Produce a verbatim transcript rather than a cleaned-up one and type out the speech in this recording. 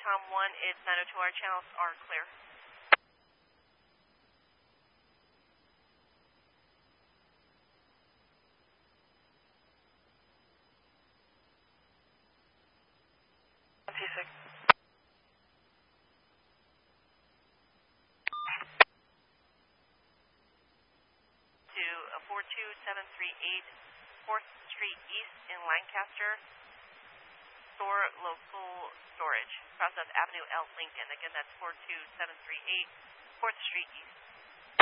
Tom one, it's nine oh two, our channels are clear. T six. To four two seven three eight fourth Street East in Lancaster. Store local storage. Cross of Avenue L, Lincoln. Again, that's four two seven three eight fourth Street East.